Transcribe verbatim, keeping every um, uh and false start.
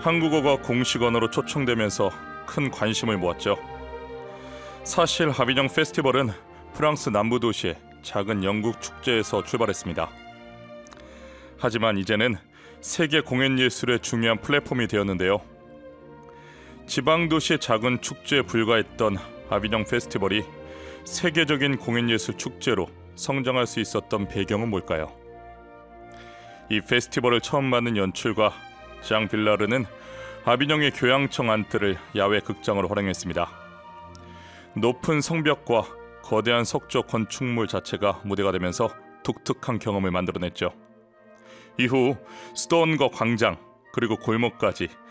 한국어가 공식 언어로 초청되면서 큰 관심을 모았죠. 사실 아비뇽 페스티벌은 프랑스 남부 도시의 작은 영국 축제에서 출발했습니다. 하지만 이제는 세계 공연 예술의 중요한 플랫폼이 되었는데요. 지방 도시의 작은 축제에 불과했던 아비뇽 페스티벌이 세계적인 공연 예술 축제로 성장할 수 있었던 배경은 뭘까요? 이 페스티벌을 처음 맡는 연출가 장 빌라르는 아비뇽의 교향청 안뜰을 야외 극장으로 활용했습니다. 높은 성벽과 거대한 석조 건축물 자체가 무대가 되면서 독특한 경험을 만들어냈죠. 이후 스톤과 광장 그리고 골목까지